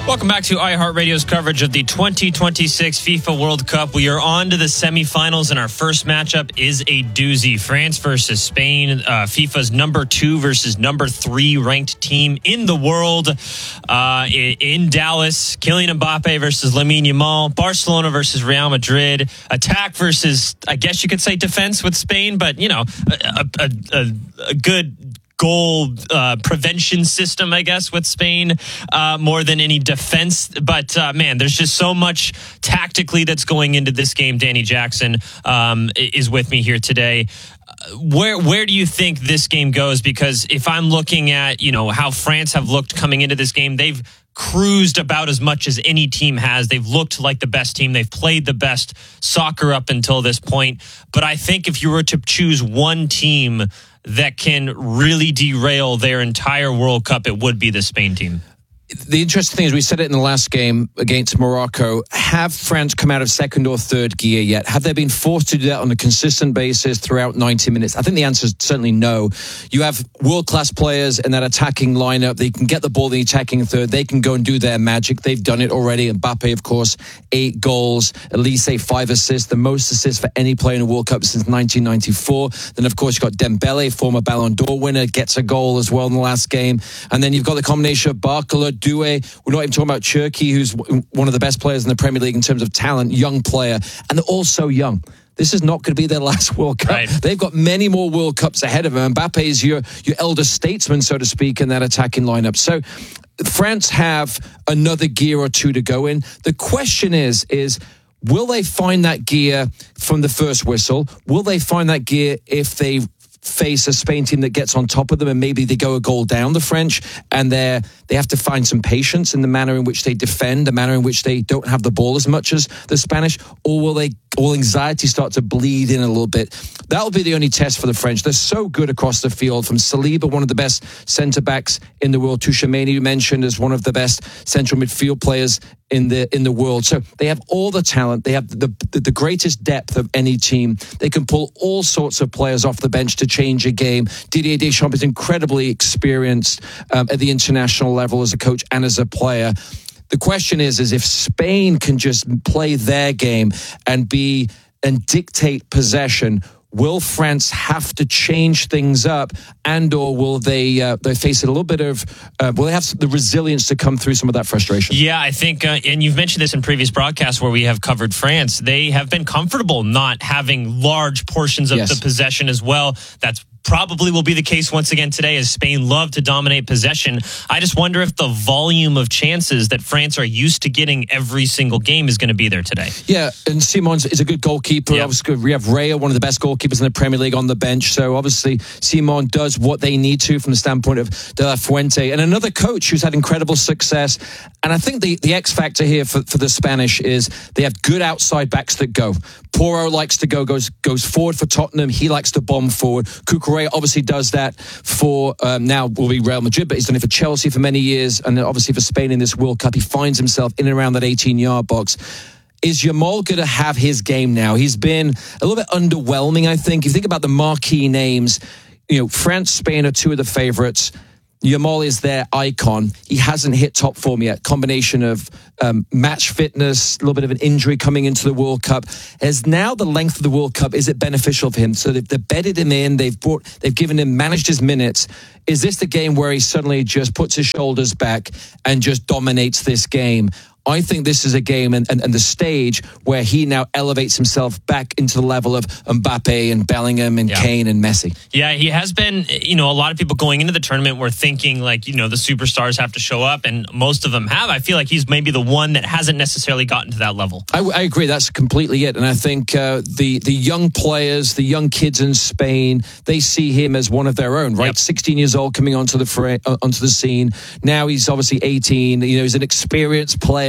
Welcome back to iHeartRadio's coverage of the 2026 FIFA World Cup. We are on to the semifinals, and our first matchup is a doozy. France versus Spain, FIFA's number 2 versus number 3 ranked team in the world. In Dallas, Kylian Mbappe versus Lamine Yamal, Barcelona versus Real Madrid, attack versus, I guess you could say, defense with Spain, but, you know, a good goal prevention system, I guess, with Spain, more than any defense. But, man, there's just so much tactically that's going into this game. Danny Jackson is with me here today. Where do you think this game goes? Because if I'm looking at, you know, how France have looked coming into this game, they've cruised about as much as any team has. They've looked like the best team. They've played the best soccer up until this point. But I think if you were to choose one team that can really derail their entire World Cup, it would be the Spain team. The interesting thing is, we said it in the last game against Morocco, have France come out of second or third gear yet? Have they been forced to do that on a consistent basis throughout 90 minutes? I think the answer is certainly no. You have world-class players in that attacking lineup. They can get the ball in the attacking third. They can go and do their magic. They've done it already. Mbappe, of course, 8 goals, Elise 5 assists, the most assists for any player in a World Cup since 1994. Then, of course, you've got Dembele, former Ballon d'Or winner, gets a goal as well in the last game. And then you've got the combination of Barcola, Doué. We're not even talking about Cherki, who's one of the best players in the Premier League in terms of talent, young player, and they're all so young. This is not going to be their last World Cup. Right. They've got many more World Cups ahead of them. Mbappe is your elder statesman, so to speak, in that attacking lineup. So France have another gear or two to go in. The question is will they find that gear from the first whistle? Will they find that gear if they face a Spain team that gets on top of them and maybe they go a goal down, the French, and they have to find some patience in the manner in which they defend, the manner in which they don't have the ball as much as the Spanish? Or will anxiety start to bleed in a little bit? That'll be the only test for the French. They're so good across the field, from Saliba, one of the best centre-backs in the world, to Tchouaméni, you mentioned, as one of the best central midfield players in the world. So they have all the talent. They have the greatest depth of any team. They can pull all sorts of players off the bench to change a game. Didier Deschamps is incredibly experienced at the international level as a coach and as a player. The question is if Spain can just play their game and dictate possession, will France have to change things up, and/or will they face a little bit of? Will they have the resilience to come through some of that frustration? Yeah, I think, and you've mentioned this in previous broadcasts where we have covered France. They have been comfortable not having large portions of the possession as well. That's probably will be the case once again today, as Spain love to dominate possession. I just wonder if the volume of chances that France are used to getting every single game is going to be there today. Yeah, and Simon is a good goalkeeper. Yep. Obviously, we have Raya, one of the best goalkeepers in the Premier League, on the bench. So obviously, Simon does what they need to from the standpoint of De La Fuente. And another coach who's had incredible success. And I think the X factor here for the Spanish is they have good outside backs that go. Porro likes to goes forward for Tottenham. He likes to bomb forward. Cucurella obviously does that for now will be Real Madrid, but he's done it for Chelsea for many years, and then obviously for Spain in this World Cup. He finds himself in and around that 18-yard box. Is Yamal going to have his game now? He's been a little bit underwhelming, I think. If you think about the marquee names, France, Spain are two of the favourites. Yamal is their icon. He hasn't hit top form yet. Combination of match fitness, a little bit of an injury coming into the World Cup. As now the length of the World Cup, is it beneficial for him? So they've bedded him in. They've given him, managed his minutes. Is this the game where he suddenly just puts his shoulders back and just dominates this game? I think this is a game and the stage where he now elevates himself back into the level of Mbappe and Bellingham and Kane and Messi. Yeah, he has been, a lot of people going into the tournament were thinking the superstars have to show up, and most of them have. I feel like he's maybe the one that hasn't necessarily gotten to that level. I agree. That's completely it. And I think the young players, the young kids in Spain, they see him as one of their own, right? Yep. 16 years old, coming onto the scene. Now he's obviously 18. He's an experienced player.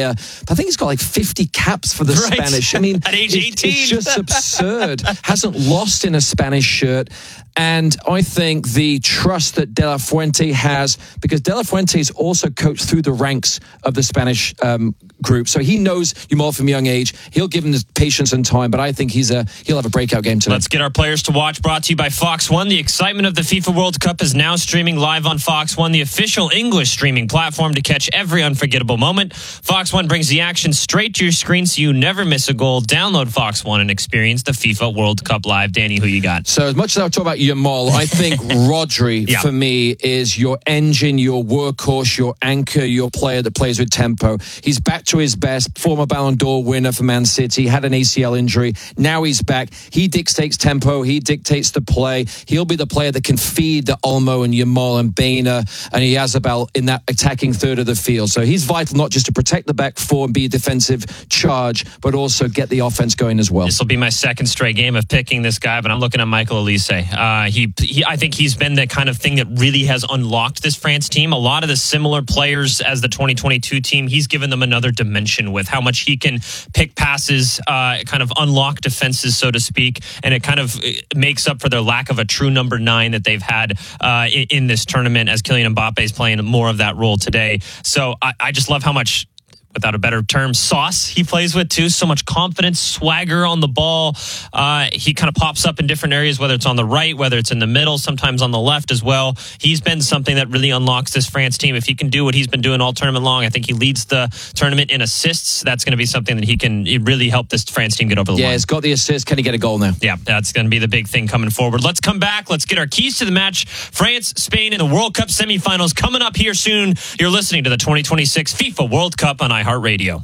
player. But I think he's got like 50 caps for the Spanish. I mean, at age 18. It's just absurd. Hasn't lost in a Spanish shirt. And I think the trust that De La Fuente has, because De La Fuente is also coached through the ranks of the Spanish group. So he knows Yamal from a young age. He'll give him the patience and time, but I think he'll have a breakout game today. Let's get our players to watch, brought to you by Fox One. The excitement of the FIFA World Cup is now streaming live on Fox One, the official English streaming platform to catch every unforgettable moment. Fox One brings the action straight to your screen so you never miss a goal. Download Fox One and experience the FIFA World Cup live. Danny, who you got? So as much as I talk about Yamal, I think Rodri, for me, is your engine, your workhorse, your anchor, your player that plays with tempo. He's back to his best, former Ballon d'Or winner for Man City, had an ACL injury. Now he's back. He dictates tempo. He dictates the play. He'll be the player that can feed the Olmo and Yamal and Baina and Yazabal in that attacking third of the field. So he's vital not just to protect the back four and be a defensive charge, but also get the offense going as well. This will be my second straight game of picking this guy, but I'm looking at Michael Olise. I think he's been the kind of thing that really has unlocked this France team. A lot of the similar players as the 2022 team, he's given them another dimension with how much he can pick passes, kind of unlock defenses, so to speak, and it kind of makes up for their lack of a true number 9 that they've had in this tournament, as Kylian Mbappe is playing more of that role today. So I just love how much, without a better term, sauce he plays with too. So much confidence, swagger on the ball. He kind of pops up in different areas, whether it's on the right, whether it's in the middle, sometimes on the left as well. He's been something that really unlocks this France team. If he can do what he's been doing all tournament long, I think he leads the tournament in assists. That's going to be something that he can really help this France team get over the line. Yeah, he's got the assist. Can he get a goal now? Yeah, that's going to be the big thing coming forward. Let's come back. Let's get our keys to the match. France, Spain in the World Cup semifinals coming up here soon. You're listening to the 2026 FIFA World Cup on iHeartRadio.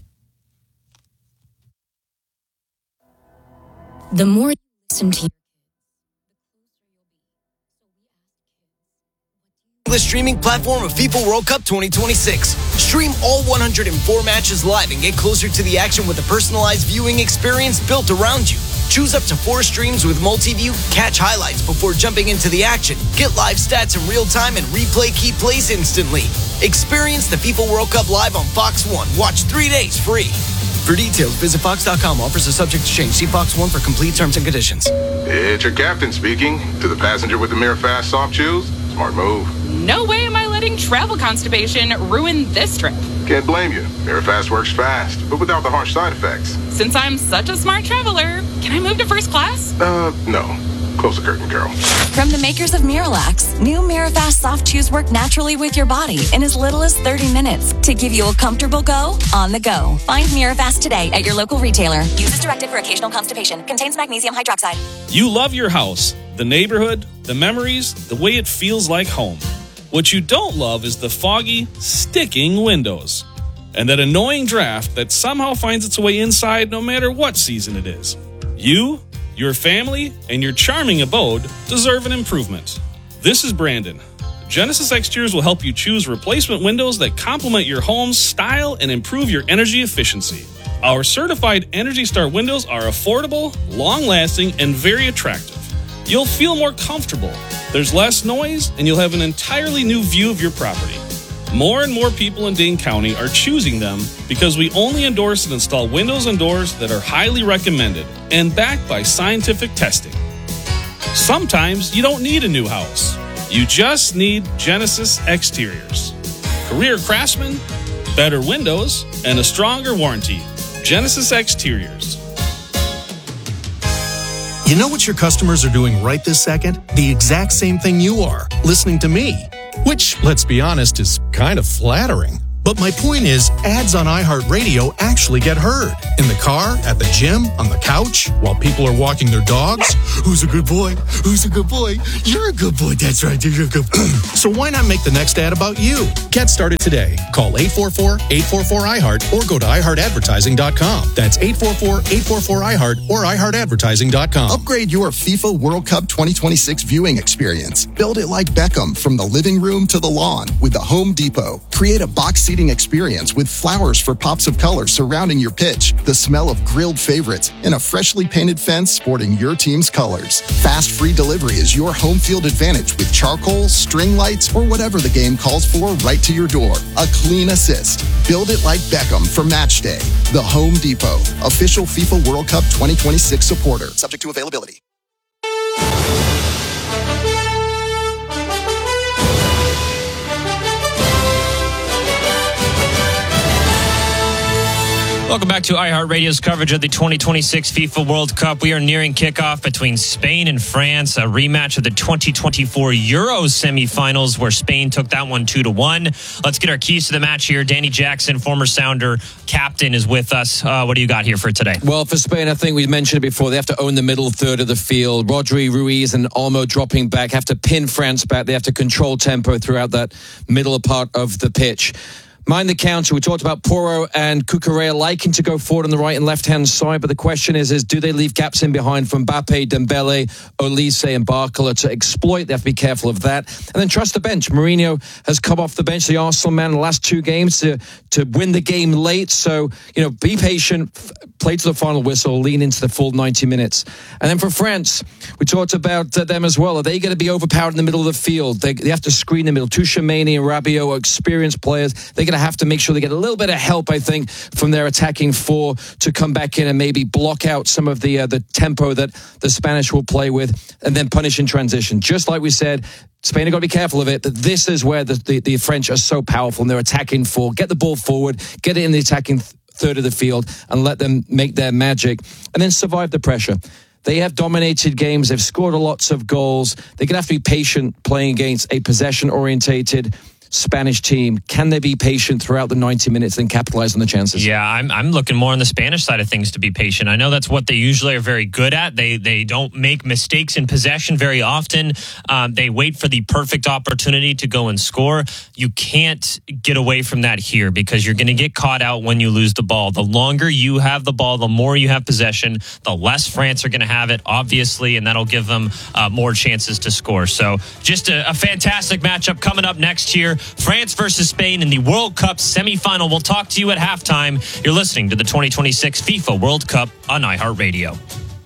The more you listen to the streaming platform of FIFA World Cup 2026. Stream all 104 matches live and get closer to the action with a personalized viewing experience built around you. Choose up to 4 streams with multi-view, catch highlights before jumping into the action, get live stats in real time, and replay key plays instantly. Experience the FIFA World Cup live on Fox One. Watch 3 days free. For details, visit Fox.com. Offers are subject to change. See Fox One for complete terms and conditions. It's your captain speaking. To the passenger with the Mirror Fast soft chews, smart move. No way am I letting travel constipation ruin this trip. Can't blame you. Mirror Fast works fast, but without the harsh side effects. Since I'm such a smart traveler, can I move to first class? No. Close the curtain, Carol. From the makers of Miralax, new Mirafast soft chews work naturally with your body in as little as 30 minutes to give you a comfortable go on the go. Find Mirafast today at your local retailer. Use as directed for occasional constipation. Contains magnesium hydroxide. You love your house, the neighborhood, the memories, the way it feels like home. What you don't love is the foggy, sticking windows and that annoying draft that somehow finds its way inside no matter what season it is. You, your family, and your charming abode deserve an improvement. This is Brandon. Genesis Exteriors will help you choose replacement windows that complement your home's style and improve your energy efficiency. Our certified Energy Star windows are affordable, long-lasting, and very attractive. You'll feel more comfortable. There's less noise, and you'll have an entirely new view of your property. More and more people in Dane County are choosing them because we only endorse and install windows and doors that are highly recommended and backed by scientific testing. Sometimes you don't need a new house. You just need Genesis Exteriors. Career craftsmen, better windows, and a stronger warranty. Genesis Exteriors. You know what your customers are doing right this second? The exact same thing you are, listening to me. Which, let's be honest, is kind of flattering. But my point is, ads on iHeartRadio actually get heard. In the car, at the gym, on the couch, while people are walking their dogs. Who's a good boy? Who's a good boy? You're a good boy. That's right. You're a good boy. So why not make the next ad about you? Get started today. Call 844-844-iHeart or go to iHeartAdvertising.com. That's 844-844-iHeart or iHeartAdvertising.com. Upgrade your FIFA World Cup 2026 viewing experience. Build it like Beckham from the living room to the lawn with the Home Depot. Create a box seat seating experience with flowers for pops of color surrounding your pitch, the smell of grilled favorites, and a freshly painted fence sporting your team's colors. Fast free delivery is your home field advantage with charcoal, string lights, or whatever the game calls for right to your door. A clean assist. Build it like Beckham for match day. The Home Depot, official FIFA World Cup 2026 supporter. Subject to availability. Welcome back to iHeartRadio's coverage of the 2026 FIFA World Cup. We are nearing kickoff between Spain and France, a rematch of the 2024 Euros semifinals where Spain took that one 2-1. Let's get our keys to the match here. Danny Jackson, former Sounder captain, is with us. What do you got here for today? Well, for Spain, I think we mentioned it before, they have to own the middle third of the field. Rodri, Ruiz and Olmo dropping back, have to pin France back. They have to control tempo throughout that middle part of the pitch. Mind the counter. We talked about Porro and Cucurella liking to go forward on the right and left-hand side, but the question is do they leave gaps in behind for Mbappe, Dembele, Olise and Barcola to exploit? They have to be careful of that. And then trust the bench. Mourinho has come off the bench, the Arsenal man, in the last two games to win the game late. So, be patient, play to the final whistle, lean into the full 90 minutes. And then for France, we talked about them as well. Are they going to be overpowered in the middle of the field? They have to screen the middle. Tchouaméni and Rabiot are experienced players. They're going to have to make sure they get a little bit of help, I think, from their attacking four to come back in and maybe block out some of the tempo that the Spanish will play with and then punish in transition. Just like we said, Spain have got to be careful of it, but this is where the French are so powerful in their attacking four. Get the ball forward, get it in the attacking third of the field and let them make their magic and then survive the pressure. They have dominated games. They've scored lots of goals. They're going to have to be patient playing against a possession-orientated Spanish team. Can they be patient throughout the 90 minutes and capitalize on the chances? Yeah, I'm looking more on the Spanish side of things to be patient. I know that's what they usually are very good at. They don't make mistakes in possession very often. They wait for the perfect opportunity to go and score. You can't get away from that here because you're going to get caught out when you lose the ball. The longer you have the ball, the more you have possession, the less France are going to have it, obviously, and that'll give them more chances to score. So just a fantastic matchup coming up next year. France versus Spain in the World Cup semifinal. We'll talk to you at halftime. You're listening to the 2026 FIFA World Cup on iHeartRadio.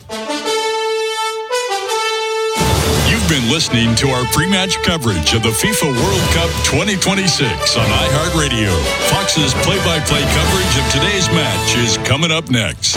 You've been listening to our pre-match coverage of the FIFA World Cup 2026 on iHeartRadio. Fox's play-by-play coverage of today's match is coming up next.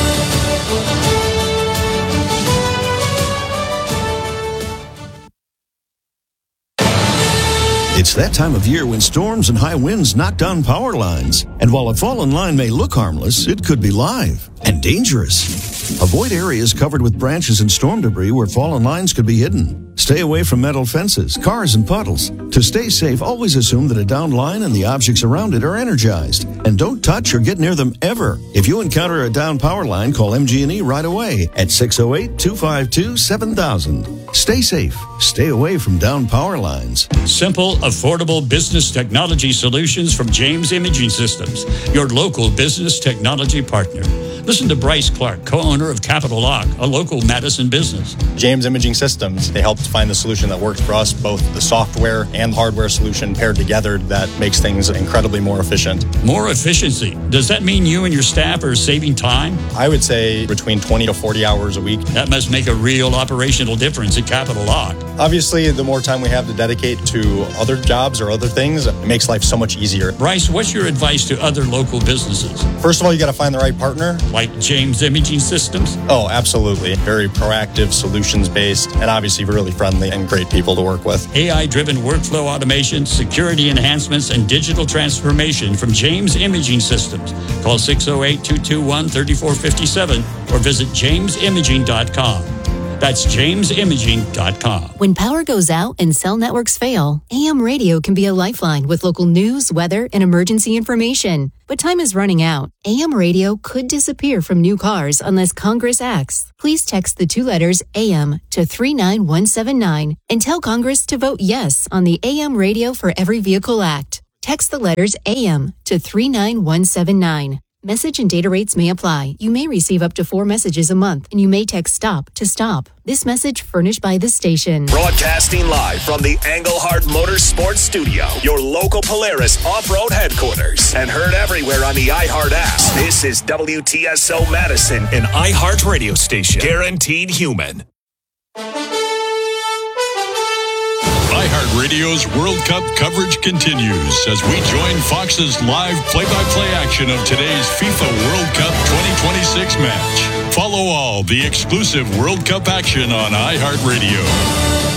It's that time of year when storms and high winds knock down power lines. And while a fallen line may look harmless, it could be live and dangerous. Avoid areas covered with branches and storm debris where fallen lines could be hidden. Stay away from metal fences, cars, and puddles. To stay safe, always assume that a downed line and the objects around it are energized. And don't touch or get near them ever. If you encounter a downed power line, call MG&E right away at 608-252-7000. Stay safe. Stay away from downed power lines. Simple, affordable business technology solutions from James Imaging Systems, your local business technology partner. Listen to Bryce Clark, co-owner of Capital Lock, a local Madison business. James Imaging Systems, they helped find the solution that works for us, both the software and hardware solution paired together that makes things incredibly more efficient. More efficiency. Does that mean you and your staff are saving time? I would say between 20 to 40 hours a week. That must make a real operational difference at Capital Lock. Obviously, the more time we have to dedicate to other jobs or other things, it makes life so much easier. Bryce, what's your advice to other local businesses? First of all, you got to find the right partner. Like James Imaging Systems? Oh, absolutely. Very proactive, solutions-based, and obviously really friendly and great people to work with. AI-driven workflow automation, security enhancements, and digital transformation from James Imaging Systems. Call 608-221-3457 or visit jamesimaging.com. That's jamesimaging.com. When power goes out and cell networks fail, AM radio can be a lifeline with local news, weather, and emergency information. But time is running out. AM radio could disappear from new cars unless Congress acts. Please text the two letters AM to 39179 and tell Congress to vote yes on the AM Radio for Every Vehicle Act. Text the letters AM to 39179. Message and data rates may apply. You may receive up to 4 messages a month, and you may text STOP to stop. This message furnished by the station. Broadcasting live from the Engelhart Motorsports Studio, your local Polaris off-road headquarters, and heard everywhere on the iHeart app. This is WTSO Madison, an iHeart radio station. Guaranteed human. iHeartRadio's World Cup coverage continues as we join Fox's live play-by-play action of today's FIFA World Cup 2026 match. Follow all the exclusive World Cup action on iHeartRadio.